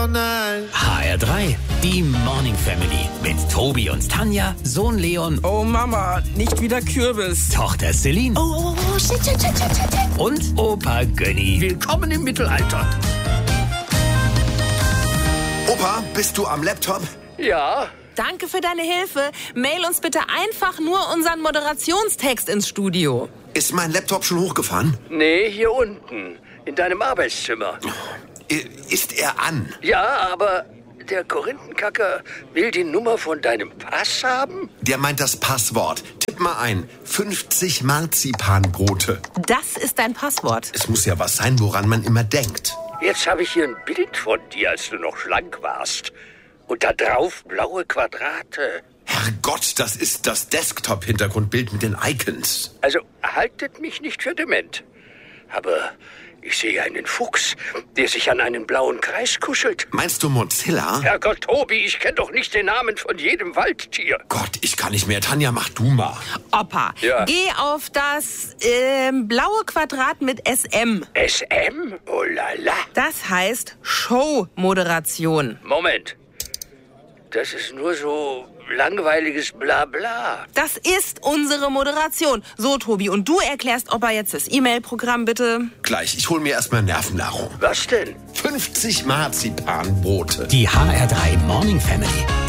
HR3, die Morning Family mit Tobi und Tanja, Sohn Leon. Oh Mama, nicht wieder Kürbis. Tochter Celine. Oh, shit. Und Opa Gönni. Willkommen im Mittelalter. Opa, bist du am Laptop? Ja. Danke für deine Hilfe. Mail uns bitte einfach nur unseren Moderationstext ins Studio. Ist mein Laptop schon hochgefahren? Nee, hier unten. In deinem Arbeitszimmer. Ist er an? Ja, aber der Korinthenkacker will die Nummer von deinem Pass haben? Der meint das Passwort. Tipp mal ein. 50 Marzipanbrote. Das ist dein Passwort. Es muss ja was sein, woran man immer denkt. Jetzt habe ich hier ein Bild von dir, als du noch schlank warst. Und da drauf blaue Quadrate. Herrgott, das ist das Desktop-Hintergrundbild mit den Icons. Also, haltet mich nicht für dement. Aber ich sehe einen Fuchs, der sich an einen blauen Kreis kuschelt. Meinst du Mozilla? Herrgott, Tobi, ich kenne doch nicht den Namen von jedem Waldtier. Gott, ich kann nicht mehr. Tanja, mach du mal. Opa, Ja. geh auf das blaue Quadrat mit SM. SM? Oh la la. Das heißt Show-Moderation. Moment. Das ist nur so langweiliges Blabla. Das ist unsere Moderation. So, Tobi, und du erklärst Opa jetzt das E-Mail-Programm, bitte. Gleich, ich hol mir erstmal Nervennahrung. Was denn? 50 Marzipanbrote. Die HR3 Morning Family.